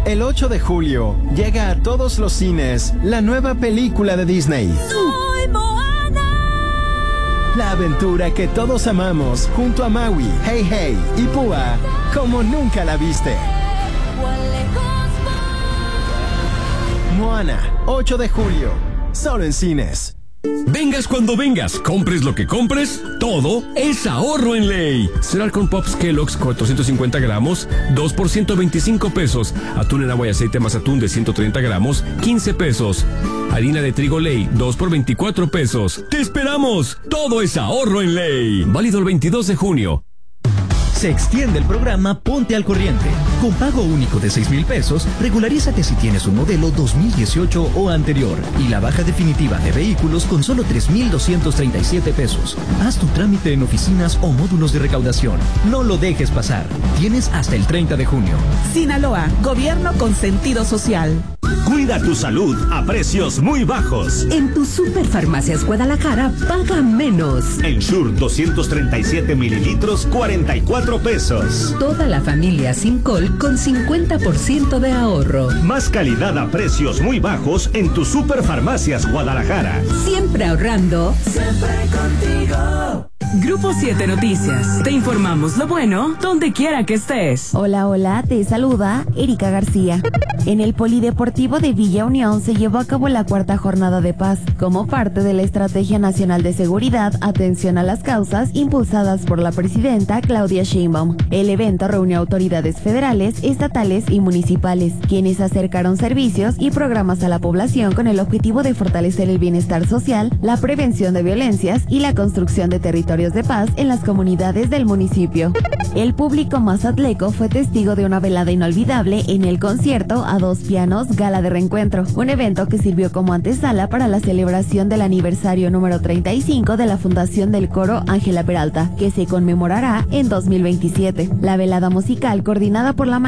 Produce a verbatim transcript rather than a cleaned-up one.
El ocho de julio llega a todos los cines la nueva película de Disney. Soy Moana. La aventura que todos amamos junto a Maui, Hey Hey y Púa como nunca la viste. Moana, ocho de julio, solo en cines. Vengas cuando vengas, compres lo que compres, todo es ahorro en Ley. Cereal con Pops Kellogg's cuatrocientos cincuenta gramos, dos por ciento veinticinco pesos. Atún en agua y aceite más atún de ciento treinta gramos, quince pesos. Harina de trigo Ley, dos por veinticuatro pesos. ¡Te esperamos! Todo es ahorro en Ley. Válido el veintidós de junio. Se extiende el programa Ponte al Corriente. Con pago único de seis mil pesos, regularízate si tienes un modelo dos mil dieciocho o anterior. Y la baja definitiva de vehículos con solo tres mil doscientos treinta y siete pesos. Haz tu trámite en oficinas o módulos de recaudación. No lo dejes pasar. Tienes hasta el treinta de junio. Sinaloa, gobierno con sentido social. Cuida tu salud a precios muy bajos. En tu Superfarmacias Guadalajara, paga menos. Ensure doscientos treinta y siete mililitros, cuarenta y cuatro pesos. Toda la familia Sincol con cincuenta por ciento de ahorro. Más calidad a precios muy bajos en tu Superfarmacias Guadalajara. Siempre ahorrando. Siempre contigo. Grupo siete Noticias. Te informamos lo bueno donde quiera que estés. Hola, hola, te saluda Erika García. En el Polideportivo de Villa Unión se llevó a cabo la cuarta jornada de paz, como parte de la Estrategia Nacional de Seguridad, Atención a las Causas, impulsadas por la presidenta Claudia Sheinbaum. El evento reunió autoridades federales, estatales y municipales, quienes acercaron servicios y programas a la población con el objetivo de fortalecer el bienestar social, la prevención de violencias y la construcción de territorios de paz en las comunidades del municipio. El público mazatleco fue testigo de una velada inolvidable en el concierto A Dos Pianos Gala de Reencuentro, un evento que sirvió como antesala para la celebración del aniversario número treinta y cinco de la fundación del coro Ángela Peralta, que se conmemorará en dos mil veintisiete. La velada musical, coordinada por la